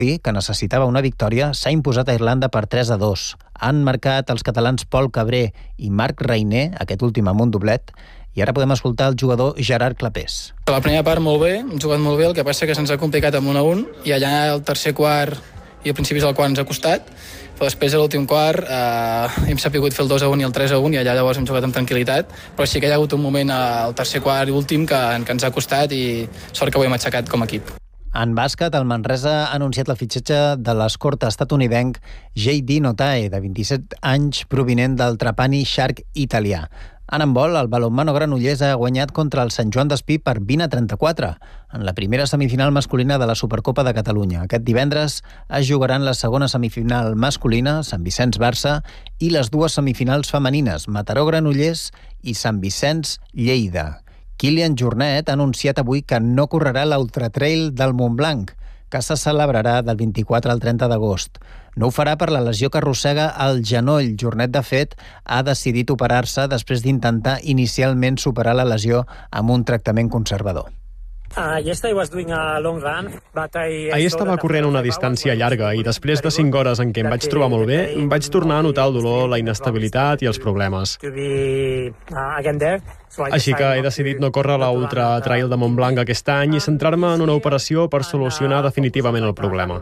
que necessitava una victòria, s'ha imposat a Irlanda per 3-2. Han marcat els catalans Pol Cabré i Marc Reiner, aquest últim amb un doblet, i ara podem escoltar el jugador Gerard Clapés. La primera part molt bé, hem jugat molt bé, el que passa que se'ns ha complicat amb 1-1, i allà el tercer quart i al principi és el quart ens ha costat, però després a l'últim quart hem sapigut fer el 2-1 i el 3-1 i allà llavors hem jugat amb tranquil·litat, però sí que hi ha hagut un moment al tercer quart i últim que ens ha costat i sort que ho hem aixecat com a equip. En bàsquet, el Manresa ha anunciat el fitxatge de l'escorta estatunidenc J.D. Notae, de 27 anys, provinent del Trapani Shark italià. En handbol, el balonmano Granollers ha guanyat contra el Sant Joan d'Espí per 20-34 en la primera semifinal masculina de la Supercopa de Catalunya. Aquest divendres es jugaran la segona semifinal masculina, Sant Vicenç-Barça, i les dues semifinals femenines, Mataró-Granollers i Sant Vicenç-Lleida. Kilian Jornet ha anunciat avui que no correrà l'Ultratrail del Montblanc, que se celebrarà del 24 al 30 d'agost. No ho farà per la lesió que arrossega al genoll. Jornet, de fet, ha decidit operar-se després d'intentar inicialment superar la lesió amb un tractament conservador. Ahir estava corrent una distància llarga i després de 5 hores en què em vaig trobar molt bé, vaig tornar a notar el dolor, la inestabilitat i els problemes. Així que he decidit no córrer l'Ultra Trail de Montblanc aquest any i centrar-me en una operació per solucionar definitivament el problema.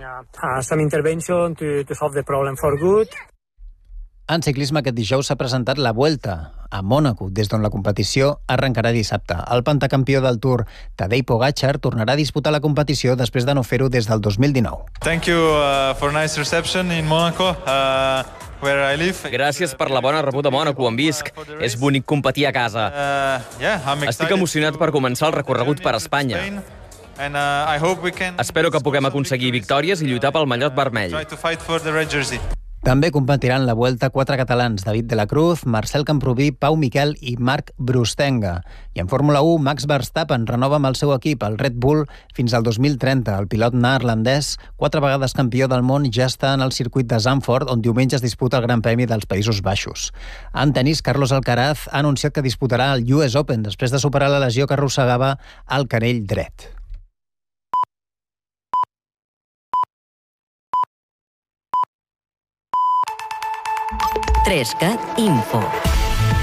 En ciclisme, aquest dijous s'ha presentat la Vuelta a Mònaco, des d'on la competició arrencarà dissabte. El pentacampió del Tour, Tadej Pogačar, tornarà a disputar la competició després de no fer-ho des del 2019. Thank you for nice reception in Monaco. Gràcies per la bona rebuda a Mònaco, on visc. És bonic competir a casa. Estic emocionat per començar el recorregut per Espanya. Espero que puguem aconseguir victòries i lluitar pel mallot vermell. També competiran la Vuelta 4 catalans, David de la Cruz, Marcel Camprubí, Pau Miquel i Marc Brustenga. I en Fórmula 1, Max Verstappen renova amb el seu equip, el Red Bull, fins al 2030. El pilot neerlandès, 4 vegades campió del món, ja està en el circuit de Zandvoort, on diumenge es disputa el Gran Premi dels Països Baixos. En tenis, Carlos Alcaraz ha anunciat que disputarà el US Open després de superar la lesió que arrossegava al canell dret. Trescat Info.